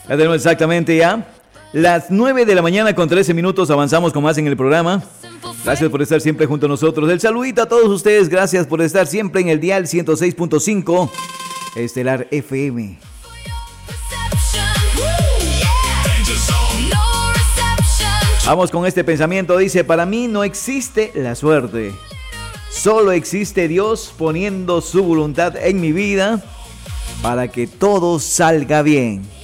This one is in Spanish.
Ya tenemos exactamente ya las 9 de la mañana con 13 minutos. Avanzamos con más en el programa. Gracias por estar siempre junto a nosotros. El saludito a todos ustedes. Gracias por estar siempre en el dial 106.5 Estelar FM. Vamos con este pensamiento. Dice: para mí no existe la suerte. Solo existe Dios poniendo su voluntad en mi vida para que todo salga bien.